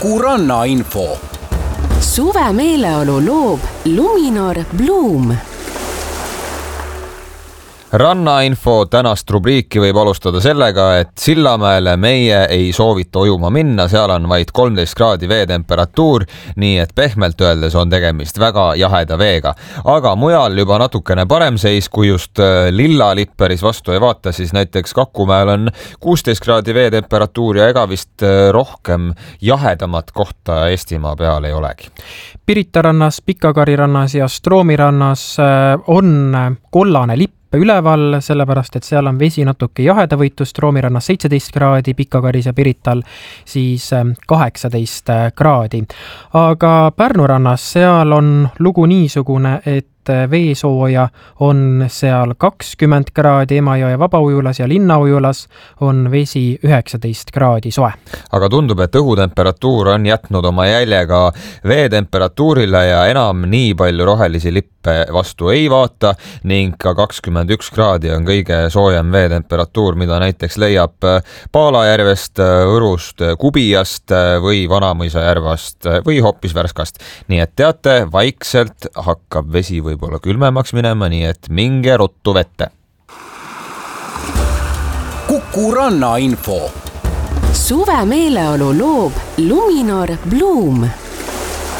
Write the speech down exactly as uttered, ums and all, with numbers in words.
Kuku rannainfo. Suve meeleolu loob Luminor Bloom. Rannainfo tänast rubriiki võib alustada sellega, et Sillamäele meie ei soovita ujuma minna, seal on vaid kolmteist kraadi veetemperatuur, nii et pehmelt öeldes on tegemist väga jaheda veega. Aga mujal juba natukene parem seis, kui just Lillalipp päris vastu ei vaata, siis näiteks Kakumäel on kuusteist kraadi veetemperatuur ja ega vist rohkem jahedamat kohta Eestimaa peal ei olegi. Pirita rannas, Pikakari rannas ja Stroomi rannas on kollane lipp üleval, sellepärast, et seal on vesi natuke jahedavõitu, Stroomi rannas seitseteist kraadi, Pikakaris ja Pirital siis kaheksateist kraadi. Aga Pärnu rannas seal on lugu niisugune, et veesooja on seal kakskümmend kraadi, Emajõe vabaujulas ja Linnaujulas on vesi üheksateist kraadi soe. Aga tundub, et õhutemperatuur on jätnud oma jäljega veetemperatuurile ja enam nii palju rohelisi lippe vastu ei vaata ning ka kakskümmend üks kraadi on kõige soojem veetemperatuur, mida näiteks leiab Paalajärvest, Õrust, Kubijast või Vanamõisa järvast või hoopis Värskast. Nii et teate, vaikselt hakkab vesi või võib-olla külmemaks minema, nii et minge ruttu vette. Kuku rannainfo. Suve meeleolu loob Luminor Bloom.